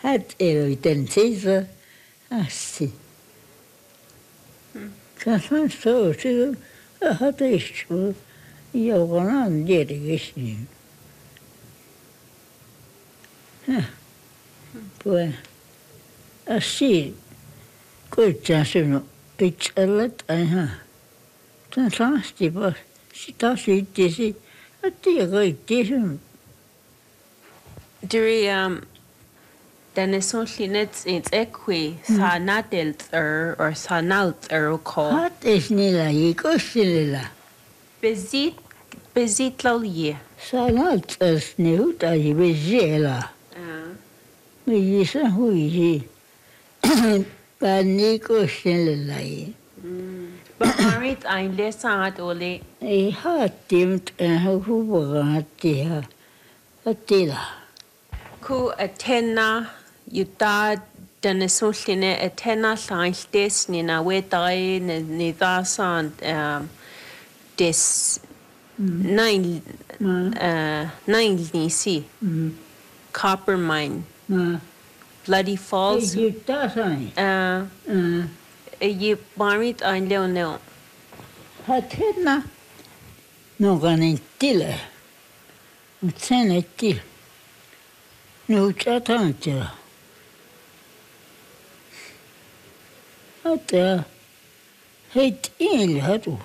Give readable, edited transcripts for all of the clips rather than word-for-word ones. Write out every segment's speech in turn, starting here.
hat den Caesar. Sì. Casan so, hat ich io non dire che sì. Poi, sì, questa sono picciolet, tanti pas, si tassi sì, a te che sono. Diri Dennis Linnets it's equi sanadelt or sanalt ko. Hat is nila ikosilla. Bezit lali. Sanalt is nihuta i bezela. Me yisa hui. Pani kosilla. But marit ein lesangat ole. E hatimt huwa hatia. Hatila. Ku atena yuta Dennis Line atena lailtes ni na wedai ni dasan des nine nisi copper mine Bloody Falls ye marit ein leonel Hatena no ganintile. Utsenetti. No chatantila. Hatta het il hatu.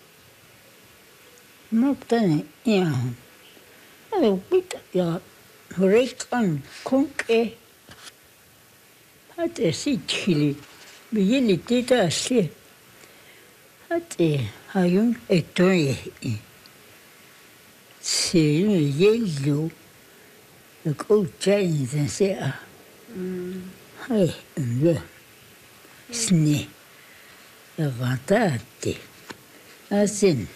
Noptani ihan. Alo pita ja rekan konke. Hatta sitili. Bijili tita si. Hatta hayun etoye. Si yellow. The cold chains and say, hey, and sne. Avantate. Asin.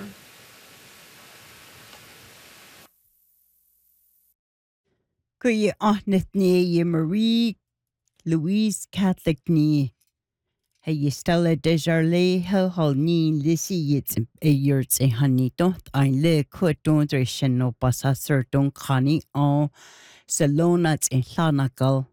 Kuye ahnet ye Marie Louise Catholic ni. Hey ye Stella Desjardins hal ni lisi yits yurts e hani don't ein le kut don't no basa sir don't khani on salonats in Lanagal